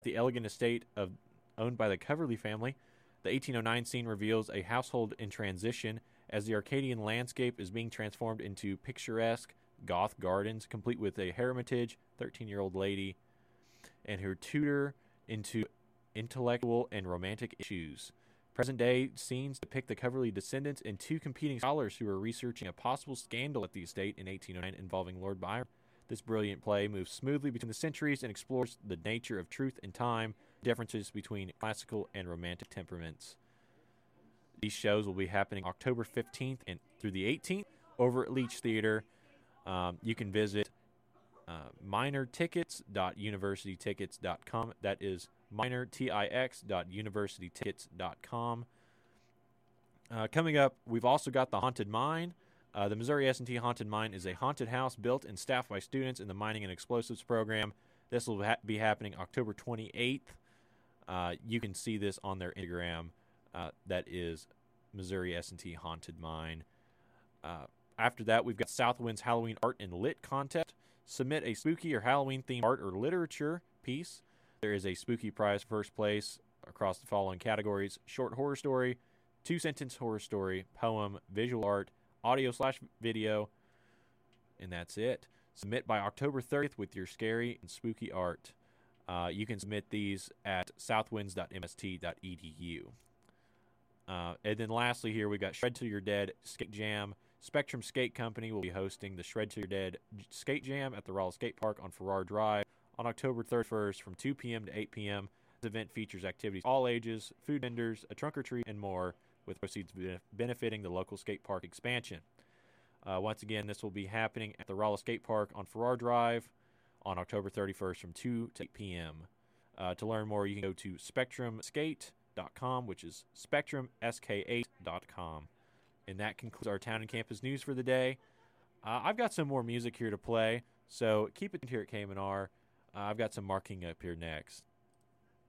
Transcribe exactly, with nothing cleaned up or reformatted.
The elegant estate of owned by the Coverley family. The eighteen oh nine scene reveals a household in transition as the Arcadian landscape is being transformed into picturesque goth gardens, complete with a hermitage, thirteen-year-old lady, and her tutor into intellectual and romantic issues. Present-day scenes depict the Coverley descendants and two competing scholars who are researching a possible scandal at the estate in eighteen oh nine involving Lord Byron. This brilliant play moves smoothly between the centuries and explores the nature of truth and time, differences between classical and romantic temperaments. These shows will be happening October fifteenth and through the eighteenth over at Leach Theater. Um, you can visit uh, minor tickets dot university tickets dot com. That is minor, T I X, dot university tickets dot com. Uh, coming up, we've also got the Haunted Mine. Uh, the Missouri S and T Haunted Mine is a haunted house built and staffed by students in the Mining and Explosives program. This will ha- be happening October twenty-eighth. Uh, you can see this on their Instagram. Uh, that is Missouri S and T Haunted Mine. Uh, after that, we've got Southwind's Halloween Art and Lit contest. Submit a spooky or Halloween-themed art or literature piece. There is a spooky prize for first place across the following categories: short horror story, two-sentence horror story, poem, visual art, audio slash video, and that's it. Submit by October thirtieth with your scary and spooky art. Uh, you can submit these at southwinds dot m s t dot e d u. Uh, and then lastly here, we've got Shred to Your Dead Skate Jam. Spectrum Skate Company will be hosting the Shred to Your Dead Skate Jam at the Rolla Skate Park on Farrar Drive on October thirty-first from two p.m. to eight p.m. This event features activities all ages, food vendors, a trunk or treat, and more, with proceeds benefiting the local skate park expansion. Uh, once again, this will be happening at the Rolla Skate Park on Farrar Drive on October thirty-first from two to eight p.m. Uh, to learn more, you can go to spectrum skate dot com, which is spectrum s k eight dot com. And that concludes our Town and Campus news for the day. Uh, I've got some more music here to play, so keep it here at K M N R. Uh, I've got some marking up here next.